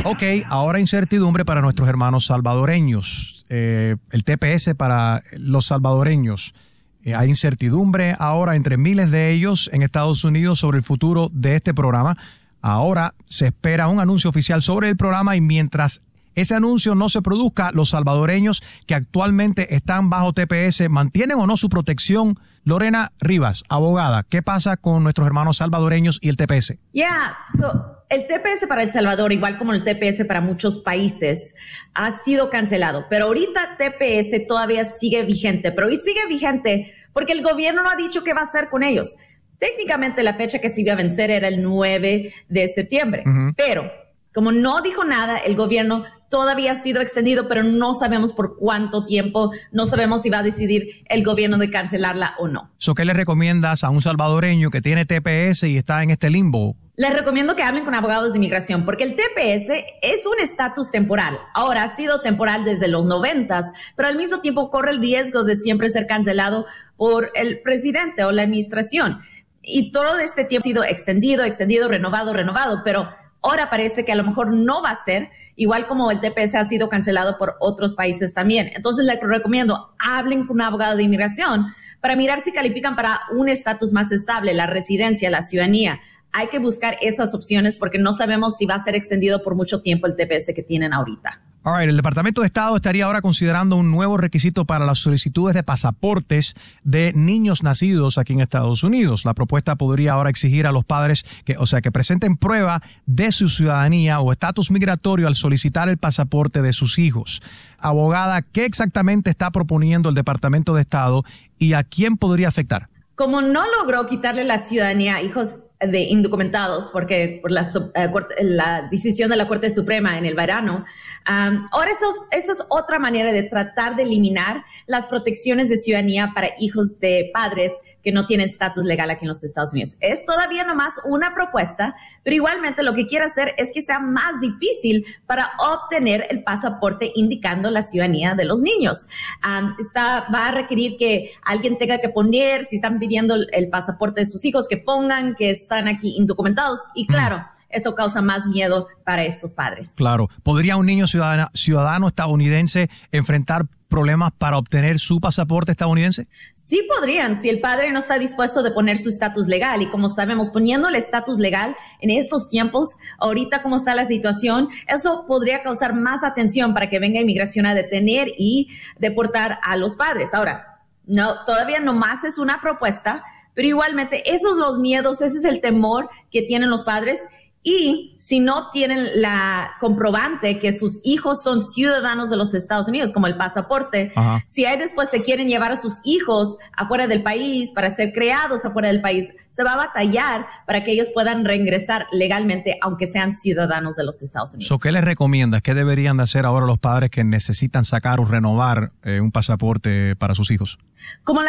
Ok, ahora incertidumbre para nuestros hermanos salvadoreños. El TPS para los salvadoreños. Hay incertidumbre ahora entre miles de ellos en Estados Unidos sobre el futuro de este programa. Ahora se espera un anuncio oficial sobre el programa y mientras ese anuncio no se produzca, los salvadoreños que actualmente están bajo TPS, ¿mantienen o no su protección? Lorena Rivas, abogada, ¿qué pasa con nuestros hermanos salvadoreños y el TPS? El TPS para El Salvador, igual como el TPS para muchos países, ha sido cancelado. Pero ahorita TPS todavía sigue vigente. Pero hoy sigue vigente porque el gobierno no ha dicho qué va a hacer con ellos. Técnicamente la fecha que se iba a vencer era el 9 de septiembre. Pero como no dijo nada, el gobierno todavía ha sido extendido, pero no sabemos por cuánto tiempo, no sabemos si va a decidir el gobierno de cancelarla o no. ¿Qué le recomiendas a un salvadoreño que tiene TPS y está en este limbo? Les recomiendo que hablen con abogados de inmigración porque el TPS es un estatus temporal. Ahora ha sido temporal desde los 90s, pero al mismo tiempo corre el riesgo de siempre ser cancelado por el presidente o la administración. Y todo este tiempo ha sido extendido, renovado, pero ahora parece que a lo mejor no va a ser, igual como el TPS ha sido cancelado por otros países también. Entonces les recomiendo, hablen con un abogado de inmigración para mirar si califican para un estatus más estable, la residencia, la ciudadanía. Hay que buscar esas opciones porque no sabemos si va a ser extendido por mucho tiempo el TPS que tienen ahorita. El Departamento de Estado estaría ahora considerando un nuevo requisito para las solicitudes de pasaportes de niños nacidos aquí en Estados Unidos. La propuesta podría ahora exigir a los padres que presenten prueba de su ciudadanía o estatus migratorio al solicitar el pasaporte de sus hijos. Abogada, ¿qué exactamente está proponiendo el Departamento de Estado y a quién podría afectar? Como no logró quitarle la ciudadanía a hijos de indocumentados por la decisión de la Corte Suprema en el verano, ahora esta es otra manera de tratar de eliminar las protecciones de ciudadanía para hijos de padres que no tienen estatus legal aquí en los Estados Unidos. Es todavía nomás una propuesta, pero igualmente lo que quiere hacer es que sea más difícil para obtener el pasaporte indicando la ciudadanía de los niños. Va a requerir que alguien tenga que poner, si están pidiendo el pasaporte de sus hijos, que pongan que están aquí indocumentados y claro, eso causa más miedo para estos padres. Claro. ¿Podría un niño ciudadano estadounidense enfrentar problemas para obtener su pasaporte estadounidense? Sí podrían, si el padre no está dispuesto de poner su estatus legal. Y como sabemos, poniendo el estatus legal en estos tiempos, ahorita como está la situación, eso podría causar más atención para que venga inmigración a detener y deportar a los padres. Ahora, no, todavía nomás es una propuesta, pero igualmente esos son los miedos, ese es el temor que tienen los padres. Y si no tienen la comprobante que sus hijos son ciudadanos de los Estados Unidos, como el pasaporte, si ahí después se quieren llevar a sus hijos afuera del país para ser creados afuera del país, se va a batallar para que ellos puedan reingresar legalmente, aunque sean ciudadanos de los Estados Unidos. ¿Qué les recomiendas? ¿Qué deberían de hacer ahora los padres que necesitan sacar o renovar un pasaporte para sus hijos? Como